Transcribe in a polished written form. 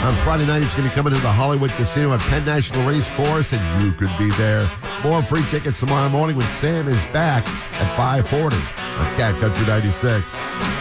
On Friday night, he's going to be coming to the Hollywood Casino at Penn National Race Course, and you could be there. More free tickets tomorrow morning when Sam is back at 5:40 on Cat Country 96.